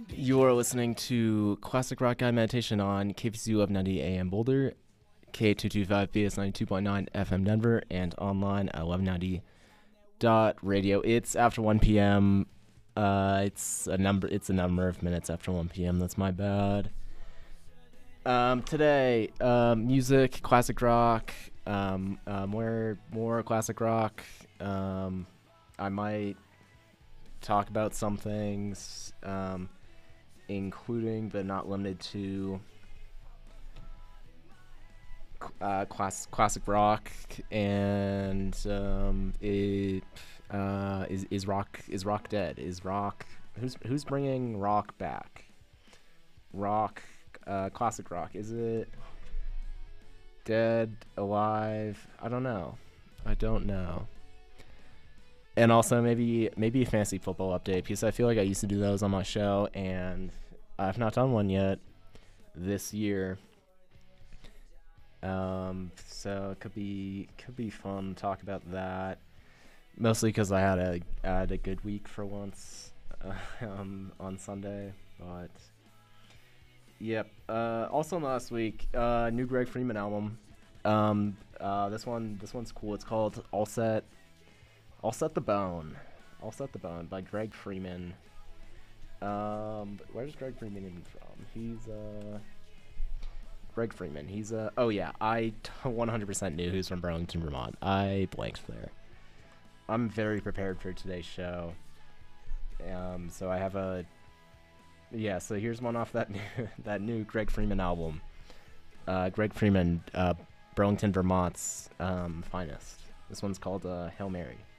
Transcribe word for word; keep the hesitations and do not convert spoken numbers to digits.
You are listening to Classic Rock Guy Meditation on K P C U of ninety A M Boulder, K two twenty-five B S ninety-two point nine F M Denver, and online at eleven ninety dot radio. It's after one p.m. Uh, it's a number. It's a number of minutes after one p.m. That's my bad. Um, today, um, music, classic rock, um, uh, more more classic rock. Um, I might talk about some things, um, including but not limited to uh, class, classic rock, and um, it uh, is is rock is rock dead? Is rock who's who's bringing rock back? Rock. Uh, classic rock. Is it dead, alive? I don't know. I don't know. And also maybe maybe a fantasy football update, because I feel like I used to do those on my show, and I've not done one yet this year. Um, so it could be could be fun to talk about that. Mostly because I had a I had a good week for once uh, um, on Sunday, but. Yep. Uh, also last week, uh, new Greg Freeman album. Um, uh, this one, this one's cool. It's called All Set, All Set the Bone, All Set the Bone by Greg Freeman. Um, where's Greg Freeman even from? He's uh, Greg Freeman. He's uh, oh yeah, I one hundred percent knew who's from Burlington, Vermont. I blanked there. I'm very prepared for today's show. Um, so I have a. Yeah, so here's one off that new, that new Greg Freeman album. Uh, Greg Freeman, uh, Burlington, Vermont's um, finest. This one's called uh, Hail Mary.